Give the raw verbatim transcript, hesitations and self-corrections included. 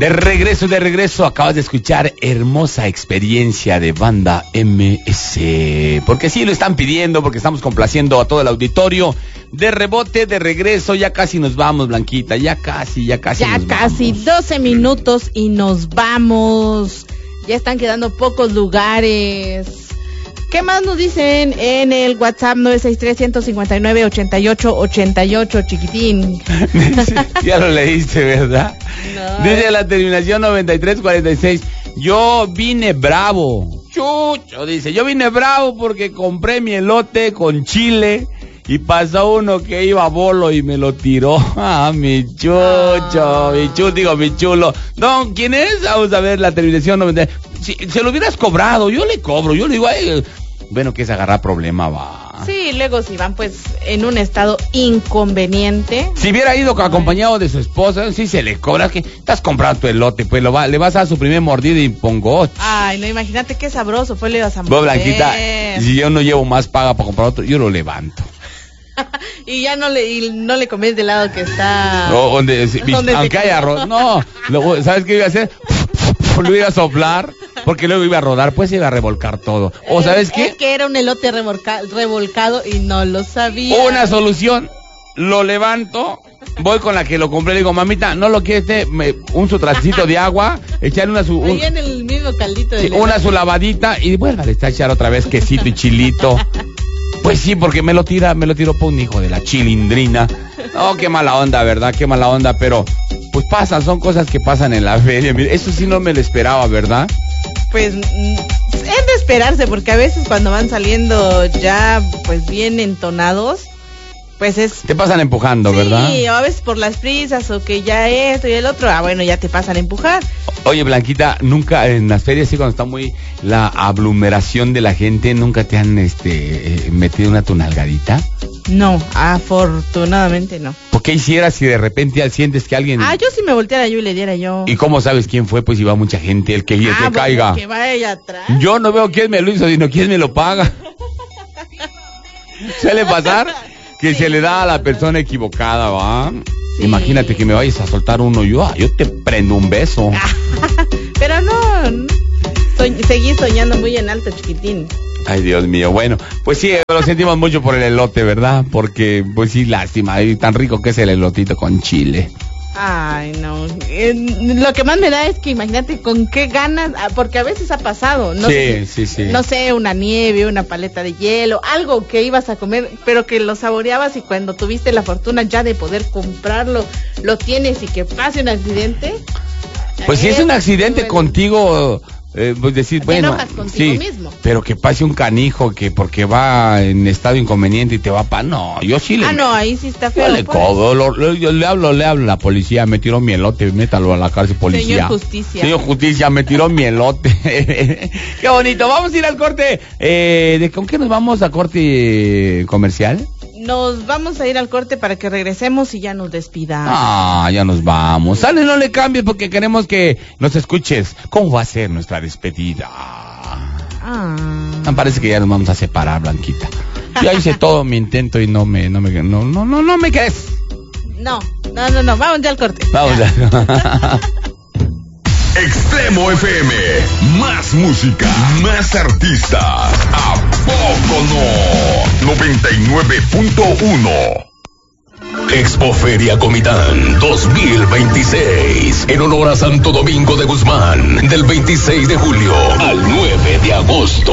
De regreso, de regreso, acabas de escuchar Hermosa Experiencia de Banda M S. Porque sí lo están pidiendo, porque estamos complaciendo a todo el auditorio. De rebote, de regreso, ya casi nos vamos, Blanquita, ya casi, ya casi Ya nos casi vamos. doce minutos y nos vamos. Ya están quedando pocos lugares. ¿Qué más nos dicen en el WhatsApp nueve seis tres, uno cinco nueve, ocho ocho ocho ocho, chiquitín? Ya lo leíste, ¿verdad? No. Dice la terminación noventa y tres cuarenta y seis. Yo vine bravo. Chucho, dice, yo vine bravo porque compré mi elote con chile y pasó uno que iba a bolo y me lo tiró. Ah, mi chucho, Ah. mi chulo, digo, mi chulo. No, ¿quién es? Vamos a ver la terminación noventa. Si se lo hubieras cobrado, yo le cobro, yo le digo, ay, bueno, que es agarrar problema, va. Sí, luego si van pues en un estado inconveniente. Si hubiera ido acompañado de su esposa, sí se le cobra, que estás comprando tu elote, pues lo va, le vas a dar su primer mordida y pongo. Ay, no, imagínate qué sabroso, pues le vas a Vos, morder. Blanquita, si yo no llevo más paga para comprar otro, yo lo levanto. Y ya no le y no le comes del lado que está. O donde, si- ¿Dónde se aunque haya comió? arroz, no, lo- ¿sabes qué iba a hacer? Lo iba a soplar, porque luego iba a rodar, pues iba a revolcar todo. O ¿sabes qué? Es que era un elote revolca- revolcado y no lo sabía. Una solución, lo levanto, voy con la que lo compré, le digo, mamita, no lo quieres, te- me, un su trastecito de agua, echarle una su, un- Ahí en el mismo caldito de sí, una su lavadita y vuelve a echar otra vez quesito y chilito. Pues sí, porque me lo tira, me lo tiró por un hijo de la chilindrina. No, qué mala onda, ¿verdad? Qué mala onda, pero pues pasan, son cosas que pasan en la feria. Mire, eso sí no me lo esperaba, ¿verdad? Pues mm, es de esperarse, porque a veces cuando van saliendo ya pues bien entonados, pues es... Te pasan empujando, Sí, ¿verdad? o a veces por las prisas o que ya esto y el otro, ah bueno, ya te pasan a empujar. Oye, Blanquita, nunca en las ferias, sí, cuando está muy la aglomeración de la gente, ¿nunca te han este eh, metido una tunalgadita? No, afortunadamente no. ¿Por qué hicieras si de repente ya sientes que alguien... Ah, yo si me volteara yo y le diera yo. ¿Y cómo sabes quién fue? Pues si va mucha gente, el que, el ah, que bueno, caiga. que vaya atrás. Yo no veo quién me lo hizo, sino quién me lo paga. Suele pasar que Sí, se le da a la sí, persona equivocada, ¿va? Sí. Imagínate que me vayas a soltar uno, yo, ah, yo te prendo un beso. Pero no, no. Soñ- seguí soñando muy en alto, chiquitín. Ay, Dios mío, bueno, pues sí, lo sentimos mucho por el elote, ¿verdad? Porque, pues sí, lástima, y tan rico que es el elotito con chile. Ay, no. Eh, lo que más me da es que imagínate con qué ganas, ah, porque a veces ha pasado, no Sí, sé, sí, sí. no sé, una nieve, una paleta de hielo, algo que ibas a comer, pero que lo saboreabas y cuando tuviste la fortuna ya de poder comprarlo, lo tienes y que pase un accidente. Pues si es un accidente bueno. contigo, eh, pues decir, Te bueno, enojas contigo sí, mismo. pero que pase un canijo que porque va en estado inconveniente y te va pa... No, yo sí le... Ah, no, ahí sí está feo. Yo le pues. cobro, lo- lo- yo le hablo, le hablo a la policía, me tiró mi elote, métalo a la cárcel, policía. Señor Justicia. Señor Justicia, me tiró mi elote. Qué bonito, vamos a ir al corte. Eh, ¿de con qué nos vamos a corte comercial? Nos vamos a ir al corte para que regresemos y ya nos despidamos. Ah, ya nos vamos. Sale, no le cambies porque queremos que nos escuches. ¿Cómo va a ser nuestra despedida? Ah. Me parece que ya nos vamos a separar, Blanquita. Ya hice todo mi intento y no me, no me, no, no, no, no me crees. No, no, no, no, vamos ya al corte. Vamos ya. Extremo F M, más música, más artistas. ¿A poco no? noventa y nueve punto uno. Expoferia Comitán dos mil veintiséis, en honor a Santo Domingo de Guzmán, del veintiséis de julio al nueve de agosto.